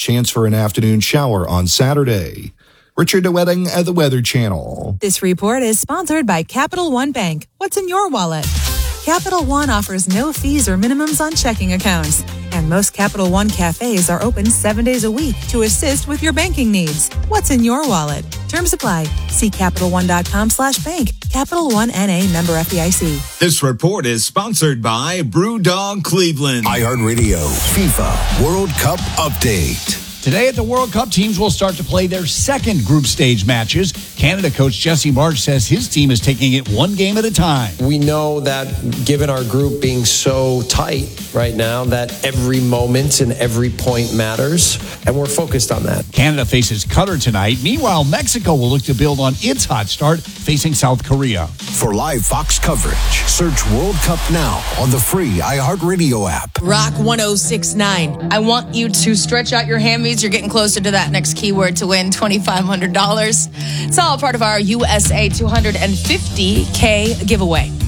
Chance for an afternoon shower on Saturday. Richard DeWetting at the Weather Channel. This report is sponsored by Capital One Bank. What's in your wallet? Capital One offers no fees or minimums on checking accounts. And most Capital One cafes are open 7 days a week to assist with your banking needs. What's in your wallet? Terms apply. See CapitalOne.com/bank. Capital One N.A. member FDIC. This report is sponsored by Brewdog Cleveland. iHeartRadio FIFA World Cup Update. Today at the World Cup, teams will start to play their second group stage matches. Canada coach Jesse Marsch says his team is taking it one game at a time. We know that given our group being so tight right now, that every moment and every point matters, and we're focused on that. Canada faces Qatar tonight. Meanwhile, Mexico will look to build on its hot start, facing South Korea. For live Fox coverage, search World Cup now on the free iHeartRadio app. Rock 1069. I want you to stretch out your hand. You're getting closer to that next keyword to win $2,500. It's all part of our USA 250K giveaway.